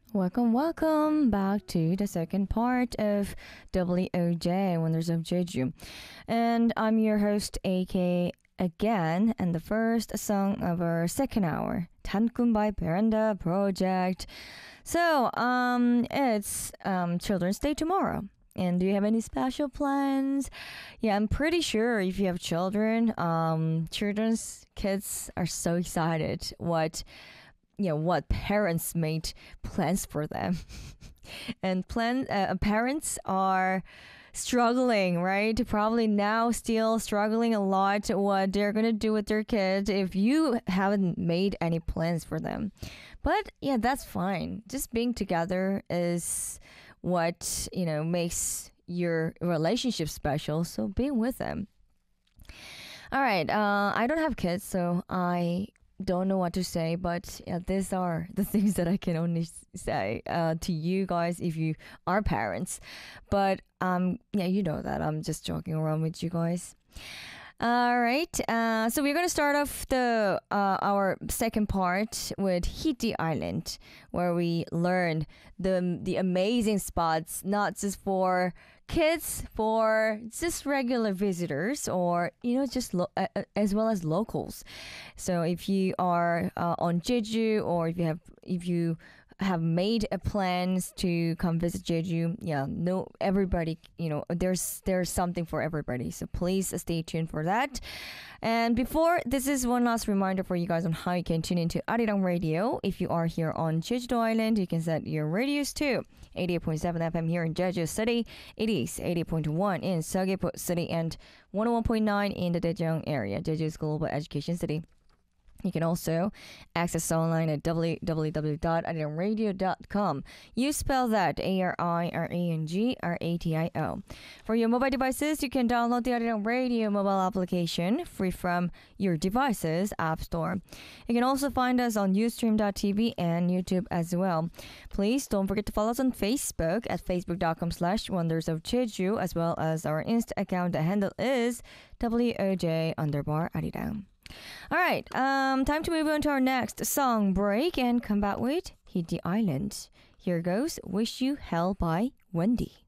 Welcome back to the second part of WOJ, Wonders of Jeju. And I'm your host, AK again, and the first song of our second hour, Dankun by Veranda Project. So, it's Children's Day tomorrow. And do you have any special plans? Yeah, I'm pretty sure if you have children, children's kids are so excited what parents made plans for them. And parents are struggling, right? Probably now still struggling a lot what they're going to do with their kids if you haven't made any plans for them. But yeah, that's fine. Just being together is what, makes your relationship special. So being with them. All right. I don't have kids, so I don't know what to say, but yeah, these are the things that I can only say to you guys if you are parents. But yeah, you know that I'm just joking around with you guys. All right, so we're gonna start off the our second part with Hiti Island, where we learn the amazing spots, not just for kids, for just regular visitors, or just as well as locals. So if you are on Jeju, or if you have made a plans to come visit Jeju, yeah, no, everybody, there's something for everybody. So please stay tuned for that. And before, this is one last reminder for you guys on how you can tune into Arirang Radio. If you are here on Jeju Island, you can set your radios to 88.7 FM here in Jeju City. It is 80.1 in Seogwipo City and 101.9 in the Daejeong area. Jeju's global education city. You can also access online at www.arirangradio.com. You spell that ARIRANGRADIO. For your mobile devices, you can download the Arirang Radio mobile application free from your device's app store. You can also find us on Ustream.tv and YouTube as well. Please don't forget to follow us on Facebook at facebook.com/Wonders of Jeju, as well as our Insta account. The handle is WOJ_Arirang. All right, time to move on to our next song break and come back with Hiti Island. Here goes Wish You Hell by Wendy.